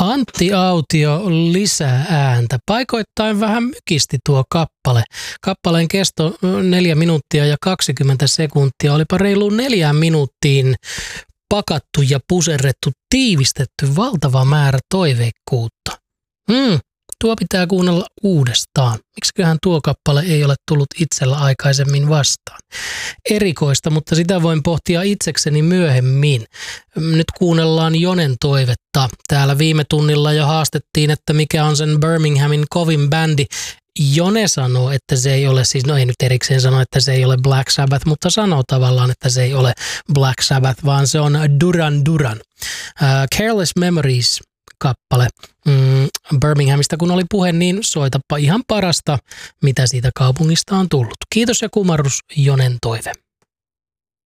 Antti Autio lisää ääntä. Paikoittain vähän mykisti tuo kappale. Kappaleen kesto 4 minuuttia ja 20 sekuntia. Olipa reilu 4 minuuttiin pakattu ja puserrettu, tiivistetty valtava määrä toiveikkuutta. Tuo pitää kuunnella uudestaan. Miksiköhän tuo kappale ei ole tullut itsellä aikaisemmin vastaan? Erikoista, mutta sitä voin pohtia itsekseni myöhemmin. Nyt kuunnellaan Jonen toivetta. Täällä viime tunnilla jo haastettiin, että mikä on sen Birminghamin kovin bändi. Jone sanoo, että se ei ole, siis no ei nyt erikseen sano, että se ei ole Black Sabbath, mutta sanoo tavallaan, että se ei ole Black Sabbath, vaan se on Duran Duran. Careless Memories kappale Birminghamista, kun oli puhe, niin soitapa ihan parasta, mitä siitä kaupungista on tullut. Kiitos ja kumarrus, Jonen toive.